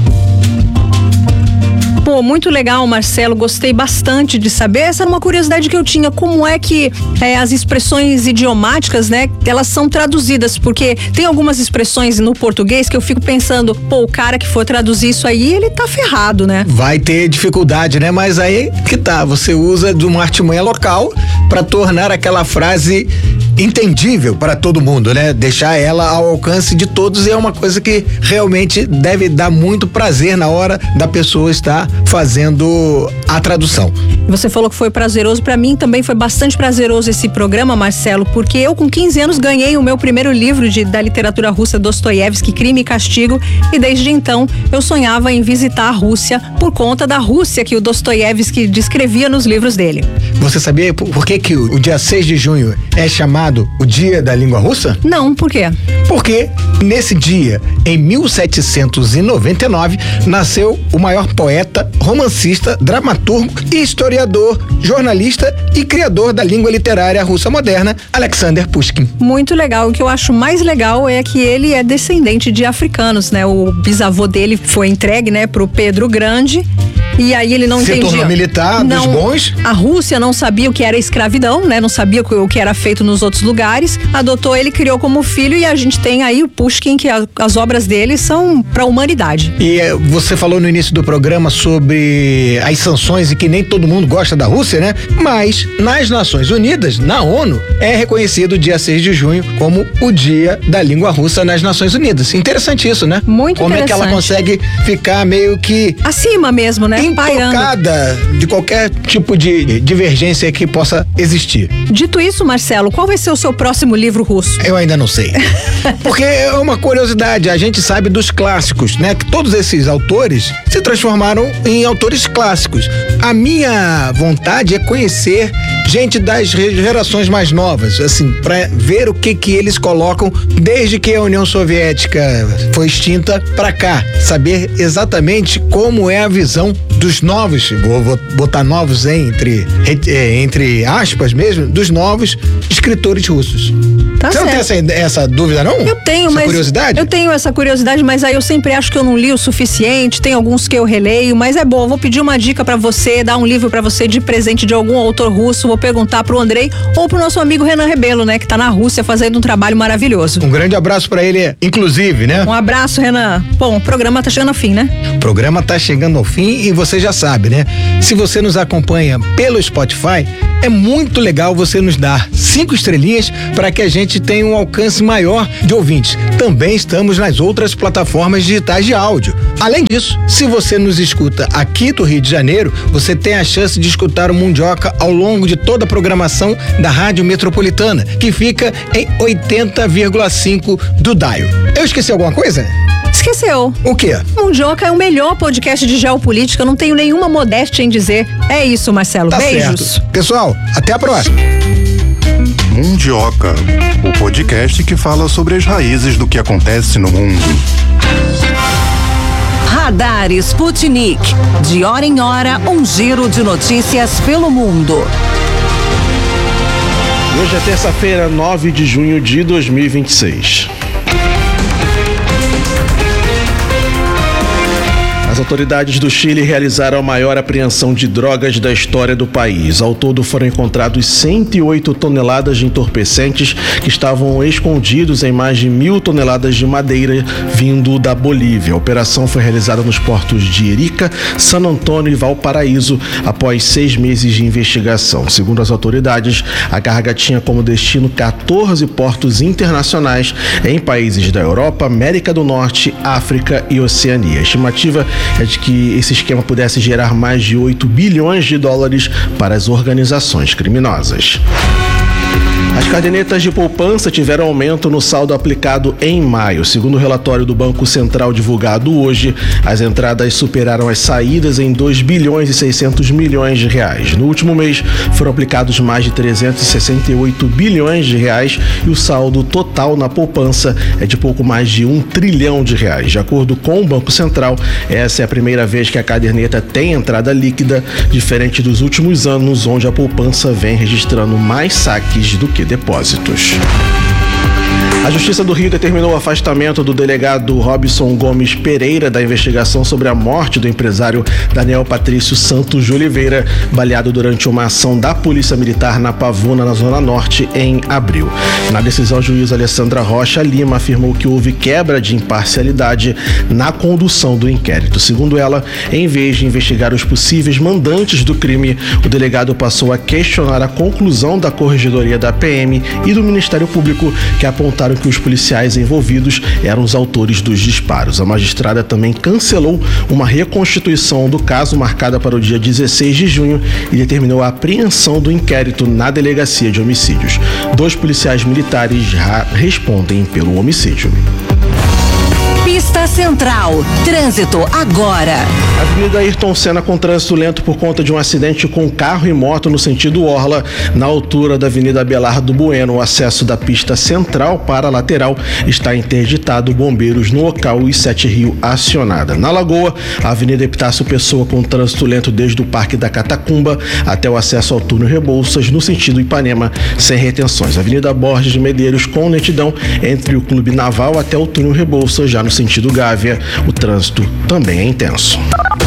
Pô, muito legal, Marcelo, gostei bastante de saber. Essa era uma curiosidade que eu tinha, como é que é, as expressões idiomáticas, né, elas são traduzidas, porque tem algumas expressões no português que eu fico pensando, pô, o cara que for traduzir isso aí, ele tá ferrado, né? Vai ter dificuldade, né? Mas aí que tá, você usa de uma artimanha local para tornar aquela frase entendível para todo mundo, né? Deixar ela ao alcance de todos, e é uma coisa que realmente deve dar muito prazer na hora da pessoa estar fazendo a tradução. Você falou que foi prazeroso, pra mim também foi bastante prazeroso esse programa, Marcelo, porque eu com quinze anos ganhei o meu primeiro livro de, da literatura russa, Dostoiévski, Crime e Castigo, e desde então eu sonhava em visitar a Rússia por conta da Rússia que o Dostoiévski descrevia nos livros dele. Você sabia por, por que que o, o dia seis de junho é chamado o Dia da Língua Russa? Não, por quê? Porque nesse dia, em mil setecentos e noventa e nove, nasceu o maior poeta, romancista, dramaturgo e historiador, jornalista e criador da língua literária russa moderna, Alexander Pushkin. Muito legal. O que eu acho mais legal é que ele é descendente de africanos, né? O bisavô dele foi entregue, né, pro Pedro Grande. E aí ele não Se entendia. tornou militar não, dos bons. A Rússia não sabia o que era escravidão, né? Não sabia o que era feito nos outros lugares. Adotou ele, criou como filho, e a gente tem aí o Pushkin, que a, as obras dele são para a humanidade. E eh, você falou no início do programa sobre as sanções e que nem todo mundo gosta da Rússia, né? Mas nas Nações Unidas, na ONU, é reconhecido o dia seis de junho como o Dia da Língua Russa nas Nações Unidas. Interessante isso, né? Muito Como interessante. é que ela consegue ficar meio que acima mesmo, né? Pairando. intocada de qualquer tipo de divergência que possa existir. Dito isso, Marcelo, qual vai ser o seu próximo livro russo? Eu ainda não sei. Porque é uma curiosidade, a gente sabe dos clássicos, né? Que todos esses autores se transformaram em autores clássicos. A minha vontade é conhecer gente das gerações mais novas, assim, para ver o que que eles colocam desde que a União Soviética foi extinta pra cá, saber exatamente como é a visão dos novos, vou, vou botar novos entre, entre aspas mesmo, dos novos escritores russos. Tá Você certo. não tem essa, essa dúvida, não? Eu tenho, essa mas. curiosidade? Eu tenho essa curiosidade, mas aí eu sempre acho que eu não li o suficiente. Tem alguns que eu releio, mas é bom. Eu vou pedir uma dica pra você, dar um livro pra você de presente de algum autor russo. Vou perguntar pro Andrei ou pro nosso amigo Renan Rebelo, né, que tá na Rússia fazendo um trabalho maravilhoso. Um grande abraço pra ele, inclusive, né? Um abraço, Renan. Bom, o programa tá chegando ao fim, né? O programa tá chegando ao fim e você já sabe, né? Se você nos acompanha pelo Spotify, é muito legal você nos dar cinco estrelinhas para que a gente tenha um alcance maior de ouvintes. Também estamos nas outras plataformas digitais de áudio. Além disso, se você nos escuta aqui do Rio de Janeiro, você tem a chance de escutar o Mundioca ao longo de toda a programação da Rádio Metropolitana, que fica em oitenta vírgula cinco do dial. Eu esqueci alguma coisa? Esqueceu. O quê? Mundioca é o melhor podcast de geopolítica, não tenho nenhuma modéstia em dizer. É isso, Marcelo. Tá Beijos. certo. Pessoal, até a próxima. Mundioca, o podcast que fala sobre as raízes do que acontece no mundo. Radar Sputnik. De hora em hora, um giro de notícias pelo mundo. Hoje é terça-feira, nove de junho de dois mil e vinte e seis. As autoridades do Chile realizaram a maior apreensão de drogas da história do país. Ao todo foram encontrados cento e oito toneladas de entorpecentes que estavam escondidos em mais de mil toneladas de madeira vindo da Bolívia. A operação foi realizada nos portos de Arica, San Antônio e Valparaíso após seis meses de investigação. Segundo as autoridades, a carga tinha como destino quatorze portos internacionais em países da Europa, América do Norte, África e Oceania. A estimativa é de que esse esquema pudesse gerar mais de oito bilhões de dólares para as organizações criminosas. As cadernetas de poupança tiveram aumento no saldo aplicado em maio. Segundo o relatório do Banco Central divulgado hoje, as entradas superaram as saídas em dois bilhões e seiscentos milhões de reais. No último mês, foram aplicados mais de trezentos e sessenta e oito bilhões de reais e o saldo total na poupança é de pouco mais de um trilhão de reais. De acordo com o Banco Central, essa é a primeira vez que a caderneta tem entrada líquida, diferente dos últimos anos, onde a poupança vem registrando mais saques do que depósitos. A Justiça do Rio determinou o afastamento do delegado Robson Gomes Pereira da investigação sobre a morte do empresário Daniel Patrício Santos de Oliveira, baleado durante uma ação da Polícia Militar na Pavuna, na Zona Norte, em abril. Na decisão, a juíza Alessandra Rocha Lima afirmou que houve quebra de imparcialidade na condução do inquérito. Segundo ela, em vez de investigar os possíveis mandantes do crime, o delegado passou a questionar a conclusão da Corregedoria da P M e do Ministério Público, que apontaram que os policiais envolvidos eram os autores dos disparos. A magistrada também cancelou uma reconstituição do caso marcada para o dia dezesseis de junho e determinou a apreensão do inquérito na Delegacia de Homicídios. Dois policiais militares já respondem pelo homicídio. Pista Central. Trânsito agora. Avenida Ayrton Senna com trânsito lento por conta de um acidente com carro e moto no sentido Orla, na altura da Avenida Abelardo Bueno. O acesso da pista central para a lateral está interditado, bombeiros no local e Sete Rio acionada. Na Lagoa, a Avenida Epitácio Pessoa com trânsito lento desde o Parque da Catacumba até o acesso ao túnel Rebouças no sentido Ipanema, sem retenções. Avenida Borges de Medeiros com lentidão entre o Clube Naval até o túnel Rebouças, já no sentido Gávea, o trânsito também é intenso.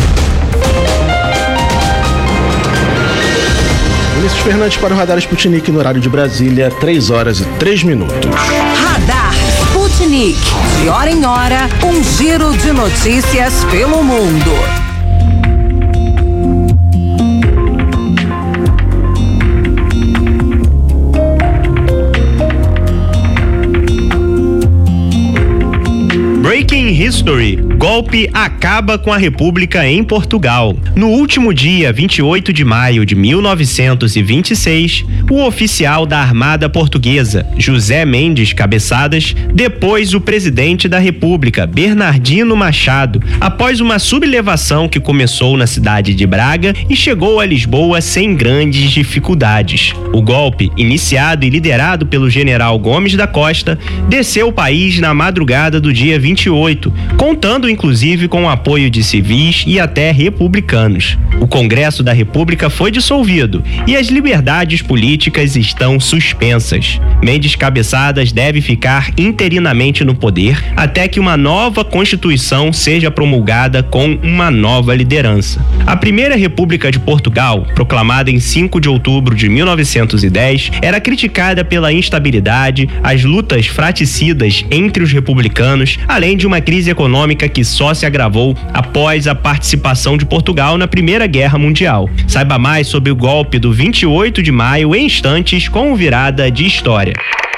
Vinícius Fernandes para o Radar Sputnik no horário de Brasília, três horas e três minutos. Radar Sputnik. De hora em hora, um giro de notícias pelo mundo. Breaking History. Golpe acaba com a República em Portugal. No último dia vinte e oito de maio de mil novecentos e vinte e seis, o oficial da Armada Portuguesa, José Mendes Cabeçadas, depôs o presidente da República, Bernardino Machado, após uma sublevação que começou na cidade de Braga e chegou a Lisboa sem grandes dificuldades. O golpe, iniciado e liderado pelo general Gomes da Costa, desceu o país na madrugada do dia vinte e oito, contando inclusive com o apoio de civis e até republicanos. O Congresso da República foi dissolvido e as liberdades políticas estão suspensas. Mendes Cabeçadas deve ficar interinamente no poder até que uma nova Constituição seja promulgada com uma nova liderança. A Primeira República de Portugal, proclamada em cinco de outubro de mil novecentos e dez, era criticada pela instabilidade, as lutas fraticidas entre os republicanos, além de uma crise econômica que só se agravou após a participação de Portugal na Primeira Guerra Mundial. Saiba mais sobre o golpe do vinte e oito de maio em instantes com o Virada de História.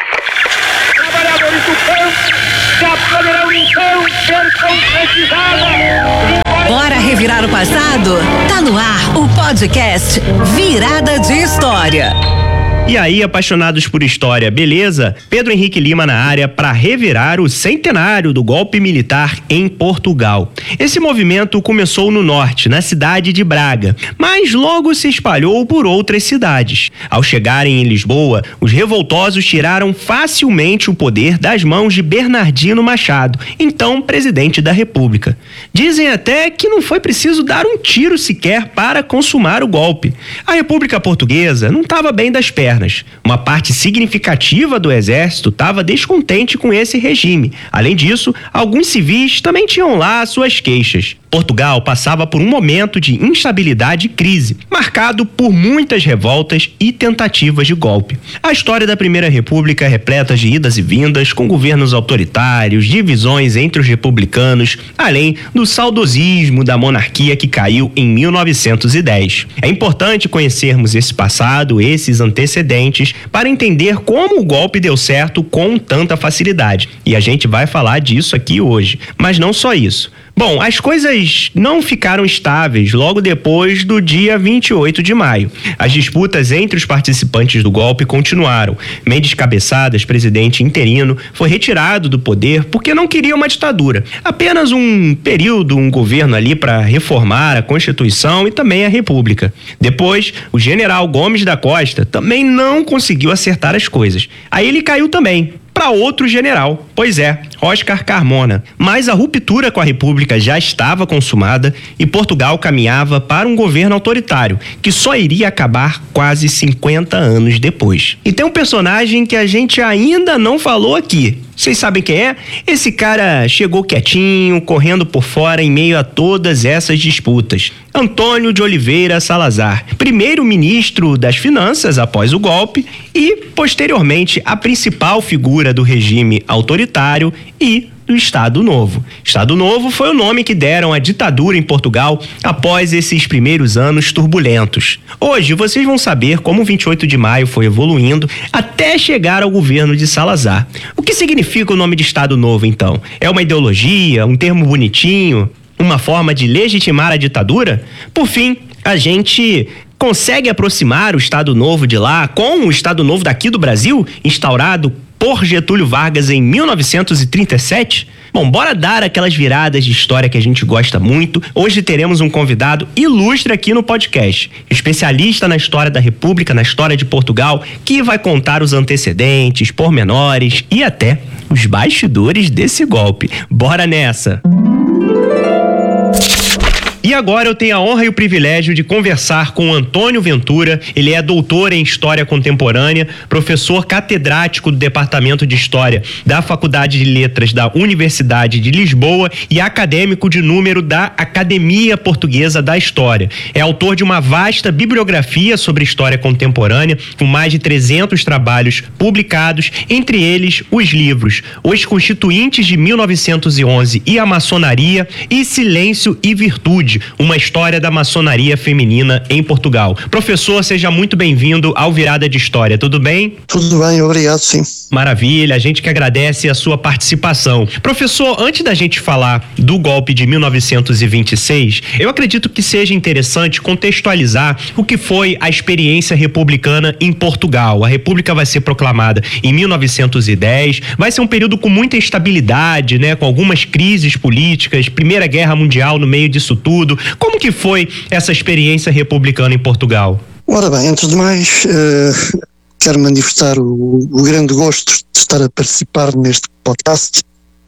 Trabalhadores do campo já poderão então ser concretizados. Bora revirar o passado? Tá no ar o podcast Virada de História. E aí, apaixonados por história, beleza? Pedro Henrique Lima na área para revirar o centenário do golpe militar em Portugal. Esse movimento começou no norte, na cidade de Braga, mas logo se espalhou por outras cidades. Ao chegarem em Lisboa, os revoltosos tiraram facilmente o poder das mãos de Bernardino Machado, então presidente da República. Dizem até que não foi preciso dar um tiro sequer para consumar o golpe. A República Portuguesa não estava bem das pernas. Uma parte significativa do exército estava descontente com esse regime. Além disso, alguns civis também tinham lá suas queixas. Portugal passava por um momento de instabilidade e crise, marcado por muitas revoltas e tentativas de golpe. A história da Primeira República é repleta de idas e vindas, com governos autoritários, divisões entre os republicanos, além do saudosismo da monarquia que caiu em mil novecentos e dez. É importante conhecermos esse passado, esses antecedentes, para entender como o golpe deu certo com tanta facilidade. E a gente vai falar disso aqui hoje. Mas não só isso. Bom, as coisas não ficaram estáveis logo depois do dia vinte e oito de maio. As disputas entre os participantes do golpe continuaram. Mendes Cabeçadas, presidente interino, foi retirado do poder porque não queria uma ditadura. Apenas um período, um governo ali para reformar a Constituição e também a República. Depois, o general Gomes da Costa também não conseguiu acertar as coisas. Aí ele caiu também para outro general, pois é, Oscar Carmona. Mas a ruptura com a República já estava consumada e Portugal caminhava para um governo autoritário, que só iria acabar quase cinquenta anos depois. E tem um personagem que a gente ainda não falou aqui. Vocês sabem quem é? Esse cara chegou quietinho, correndo por fora em meio a todas essas disputas. Antônio de Oliveira Salazar, primeiro-ministro das Finanças após o golpe e, posteriormente, a principal figura do regime autoritário e do Estado Novo. Estado Novo foi o nome que deram à ditadura em Portugal após esses primeiros anos turbulentos. Hoje vocês vão saber como o vinte e oito de maio foi evoluindo até chegar ao governo de Salazar. O que significa o nome de Estado Novo, então? É uma ideologia, um termo bonitinho, uma forma de legitimar a ditadura? Por fim, a gente consegue aproximar o Estado Novo de lá com o Estado Novo daqui do Brasil, instaurado por Getúlio Vargas em mil novecentos e trinta e sete? Bom, bora dar aquelas viradas de história que a gente gosta muito. Hoje teremos um convidado ilustre aqui no podcast, especialista na história da República, na história de Portugal, que vai contar os antecedentes, pormenores e até os bastidores desse golpe. Bora nessa! E agora eu tenho a honra e o privilégio de conversar com o Antônio Ventura. Ele é doutor em História Contemporânea, professor catedrático do Departamento de História da Faculdade de Letras da Universidade de Lisboa e acadêmico de número da Academia Portuguesa da História. É autor de uma vasta bibliografia sobre história contemporânea, com mais de trezentos trabalhos publicados, entre eles os livros Os Constituintes de mil novecentos e onze e a Maçonaria e Silêncio e Virtude, uma história da maçonaria feminina em Portugal. Professor, seja muito bem-vindo ao Virada de História, tudo bem? Tudo bem, obrigado, sim. Maravilha, a gente que agradece a sua participação. Professor, antes da gente falar do golpe de mil novecentos e vinte e seis, eu acredito que seja interessante contextualizar o que foi a experiência republicana em Portugal. A República vai ser proclamada em mil novecentos e dez, vai ser um período com muita instabilidade, né, com algumas crises políticas, Primeira Guerra Mundial no meio disso tudo. Como que foi essa experiência republicana em Portugal? Ora bem, antes de mais, uh, quero manifestar o, o grande gosto de estar a participar neste podcast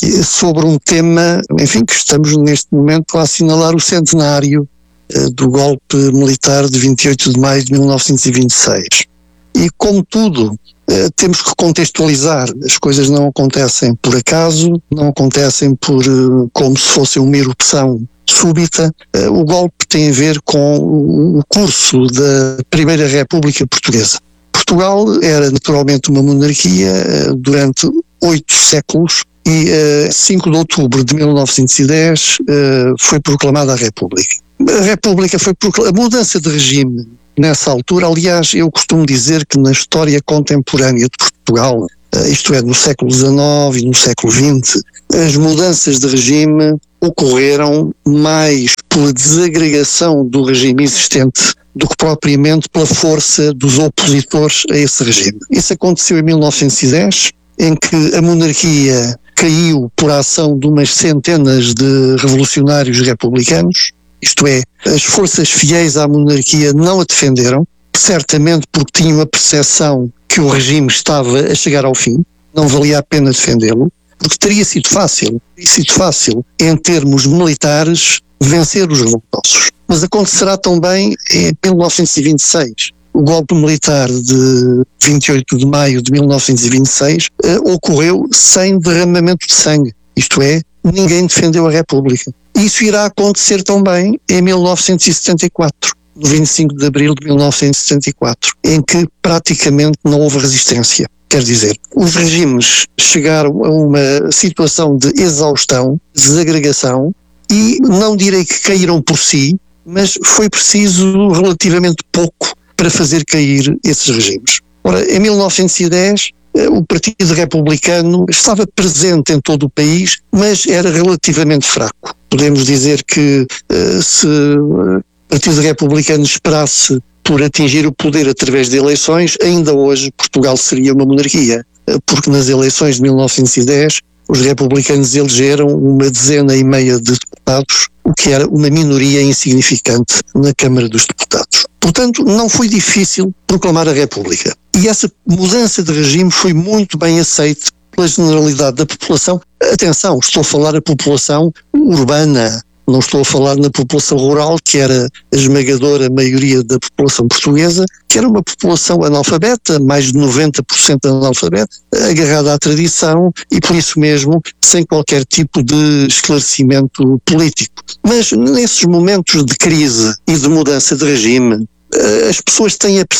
sobre um tema, enfim, que estamos neste momento a assinalar o centenário uh, do golpe militar de vinte e oito de maio de mil novecentos e vinte e seis. E como tudo, uh, temos que contextualizar. As coisas não acontecem por acaso, não acontecem por uh, como se fosse uma erupção súbita. Uh, o golpe tem a ver com o curso da Primeira República Portuguesa. Portugal era naturalmente uma monarquia uh, durante oito séculos e uh, cinco de outubro de mil novecentos e dez uh, foi proclamada a República. A República foi proclamada, a mudança de regime nessa altura, aliás, eu costumo dizer que na história contemporânea de Portugal, uh, isto é, no século dezenove e no século vinte, as mudanças de regime ocorreram mais pela desagregação do regime existente do que propriamente pela força dos opositores a esse regime. Isso aconteceu em mil novecentos e dez, em que a monarquia caiu por ação de umas centenas de revolucionários republicanos, isto é, as forças fiéis à monarquia não a defenderam, certamente porque tinham a percepção que o regime estava a chegar ao fim, não valia a pena defendê-lo, porque teria sido fácil, teria sido fácil, em termos militares, vencer os revoltosos. Mas acontecerá também em mil novecentos e vinte e seis. O golpe militar de vinte e oito de maio de mil novecentos e vinte e seis uh, ocorreu sem derramamento de sangue, isto é, ninguém defendeu a República. Isso irá acontecer também em mil novecentos e setenta e quatro, no vinte e cinco de abril de mil novecentos e setenta e quatro, em que praticamente não houve resistência. Quer dizer, os regimes chegaram a uma situação de exaustão, desagregação, e não direi que caíram por si, mas foi preciso relativamente pouco para fazer cair esses regimes. Ora, em mil novecentos e dez, o Partido Republicano estava presente em todo o país, mas era relativamente fraco. Podemos dizer que uh, se o Partido Republicano esperasse por atingir o poder através de eleições, ainda hoje Portugal seria uma monarquia, porque nas eleições de mil novecentos e dez os republicanos elegeram uma dezena e meia de deputados, o que era uma minoria insignificante na Câmara dos Deputados. Portanto, não foi difícil proclamar a República. E essa mudança de regime foi muito bem aceita pela generalidade da população. Atenção, estou a falar da população urbana, não estou a falar na população rural, que era a esmagadora maioria da população portuguesa, que era uma população analfabeta, mais de noventa por cento analfabeta, agarrada à tradição e por isso mesmo sem qualquer tipo de esclarecimento político. Mas nesses momentos de crise e de mudança de regime, as pessoas têm a